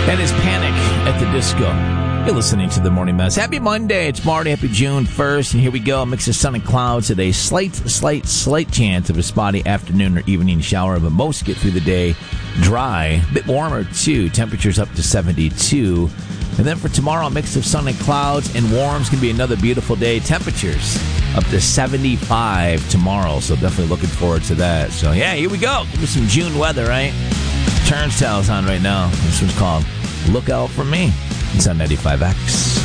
And it's Panic at the Disco. You're listening to The Morning Mess. Happy Monday. It's Marty. Happy June 1st. And here we go. A mix of sun and clouds today. Slight chance of a spotty afternoon or evening shower, but most get through the day dry. A bit warmer, too. Temperatures up to 72. And then for tomorrow, a mix of sun and clouds and warm. It's going to be another beautiful day. Temperatures up to 75 tomorrow. So definitely looking forward to that. So, yeah, here we go. Give us some June weather, right? Turnstiles on right now. This one's called Look Out For Me. It's on 95X.